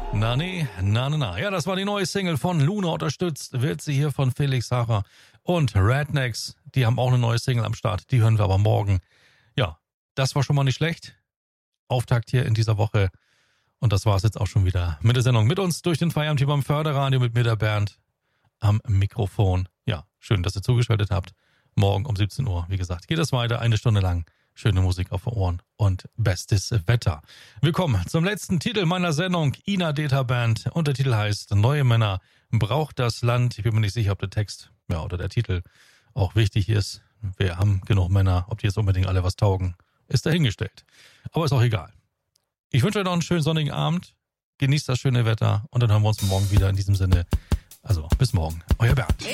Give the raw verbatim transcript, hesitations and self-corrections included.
Na nee, na na na. Ja, das war die neue Single von Luna, unterstützt wird sie hier von Felix Harrer und Rednecks. Die haben auch eine neue Single am Start, die hören wir aber morgen. Ja, das war schon mal nicht schlecht. Auftakt hier in dieser Woche. Und das war es jetzt auch schon wieder mit der Sendung. Mit uns durch den Feierabend hier beim Förderradio, mit mir der Bernd am Mikrofon. Ja, schön, dass ihr zugeschaltet habt. Morgen um siebzehn Uhr, wie gesagt, geht es weiter, eine Stunde lang. Schöne Musik auf den Ohren und bestes Wetter. Willkommen zum letzten Titel meiner Sendung, Ina Deta Band. Und der Titel heißt Neue Männer braucht das Land. Ich bin mir nicht sicher, ob der Text ja, oder der Titel auch wichtig ist. Wir haben genug Männer, ob die jetzt unbedingt alle was taugen, ist dahingestellt. Aber ist auch egal. Ich wünsche euch noch einen schönen sonnigen Abend. Genießt das schöne Wetter und dann hören wir uns morgen wieder in diesem Sinne. Also bis morgen, euer Bernd.